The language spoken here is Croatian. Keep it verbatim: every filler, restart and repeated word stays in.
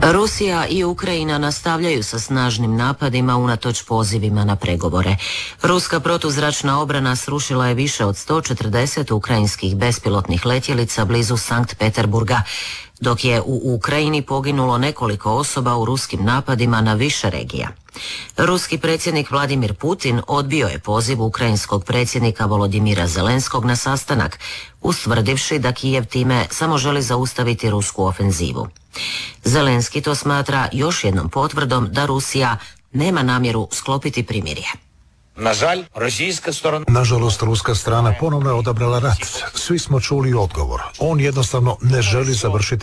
Rusija i Ukrajina nastavljaju sa snažnim napadima unatoč pozivima na pregovore. Ruska protuzračna obrana srušila je više od sto četrdeset ukrajinskih bespilotnih letjelica blizu Sankt Peterburga, dok je u Ukrajini poginulo nekoliko osoba u ruskim napadima na više regija. Ruski predsjednik Vladimir Putin odbio je poziv ukrajinskog predsjednika Volodimira Zelenskog na sastanak, ustvrdivši da Kijev time samo želi zaustaviti rusku ofenzivu. Zelenski to smatra još jednom potvrdom da Rusija nema namjeru sklopiti primirje. Nažalost, ruska strana ponovno je odabrala rat. Svi smo čuli odgovor. On jednostavno ne želi završiti